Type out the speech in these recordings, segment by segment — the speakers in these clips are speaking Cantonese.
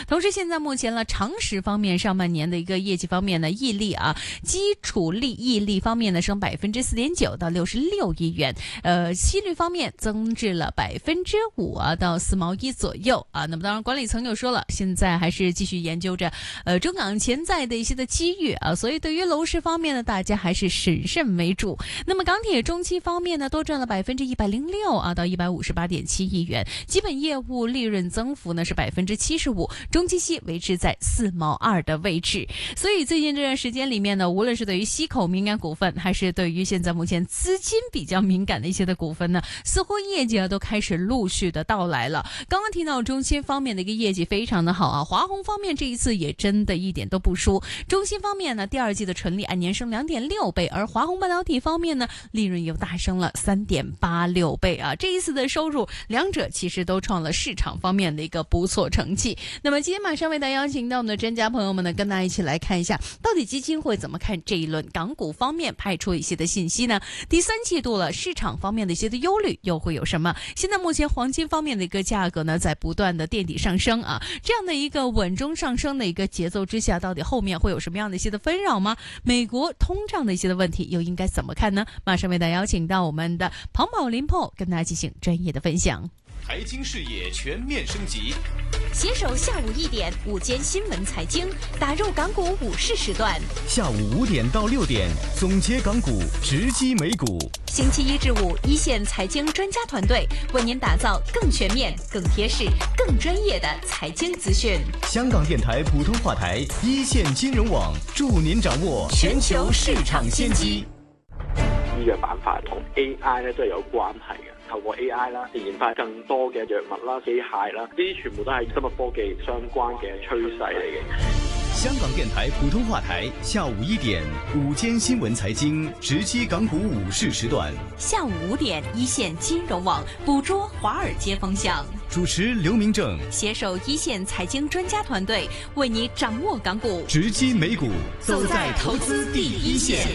同时现在目前呢，长实方面上半年的一个业绩方面呢，溢利啊，基础利益利方面呢升4.9%到66亿元，息率方面增至了5%啊到4毛1左右啊。那么当然管理层又说了，现在还是继续研究着中港潜在的一些的机遇啊，所以对于楼市方面呢，大家还是审慎为主。那么钢铁中期方面呢，多赚了106%啊到158.7亿元，基本业务利润增幅呢是75%，中期息维持在4毛2的位置。所以最近这段时间里面呢，无论是对于息口敏感股份，还是对于现在目前资金比较敏感的一些的股份呢，似乎业绩都开始陆续的到来了。刚刚提到中芯方面的一个业绩非常的好啊，华虹方面这一次也真的一点都不输。中芯方面呢，第二季的纯利按年升2.6倍，而华虹半导体方面呢，利润又大升了3.86倍啊。这一次的收入，两者其实都创了市场方面的一个不错成绩。那么今天马上为大家邀请到我们的专家朋友们呢，跟大家一起来看一下，到底基金会怎么看这一轮港股方面派出一些的信息呢？第三季度了，市场方面的一些的忧虑又会有什么？现在目前黄金方面的一个价格呢，在不断的垫底上升啊，这样的一个稳中上升的一个节奏之下，到底后面会有什么样的一些的纷扰吗？美国通胀的一些的问题又应该怎么看呢？马上为大家邀请到我们的庞宝林 Paul 跟大家进行专业的分享。 财经视野全面升级， 携手下午1点午间新闻财经，打入港股午市时段。 下午5点到6点，总结港股，直击美股。 星期一至五，一线财经专家团队为您打造更全面、更贴实、更专业的财经资讯。 香港电台普通话台，一线金融网，助您掌握全球市场先机。 醫藥板塊同 AI 咧都係有關係嘅，透過 AI 啦，研發更多嘅藥物啦、機械啦，呢啲全部都係生物科技相關嘅趨勢嚟嘅。 香港電台普通話台，下午1點午間新聞財經，直擊港股午市時段。 下午5點，一線金融網捕捉華爾街風向。 主持劉明正， 攜手一線財經專家團隊，為你掌握港股， 直擊美股，走在投資第一線。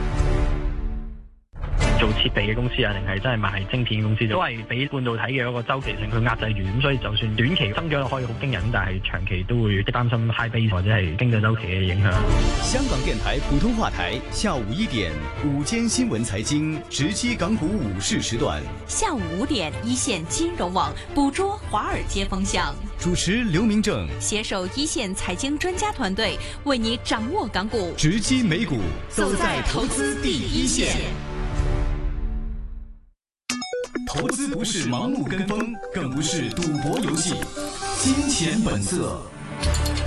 做設備嘅公司啊，定係真係賣晶片公司，都係俾半導體嘅一個周期性去壓制住，咁所以就算短期增長可以好驚人，但係長期都會擔心 high base 或者係經濟周期嘅影響。 香港電台普通話台，下午1點午間新聞財經，直擊港股午市時段。 下午5點，一線金融網捕捉華爾街風向。 主持劉明正， 攜手一線財經專家團隊，為你掌握港股， 直擊美股，走在投資第一線。投資不是盲目跟風，更不是賭博遊戲，金錢本色。